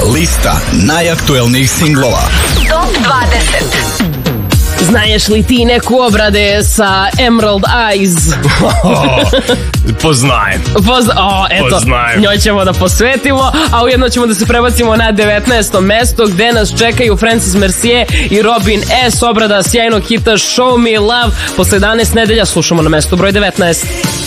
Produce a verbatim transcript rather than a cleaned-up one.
Lista najaktuelnijih singlova. Top dvadeset. Znaješ li ti neku obrade sa Emerald Eyes? Poznajem. Pozna, o, eto, Poznajem. njoj ćemo da posvetimo, a ujedno ćemo da se prebacimo na devetnaesto mesto gde nas čekaju Francis Mercier i Robin S. Obrada sjajnog hita Show Me Love. Posle jedanaest nedelja slušamo na mestu broj devetnaest.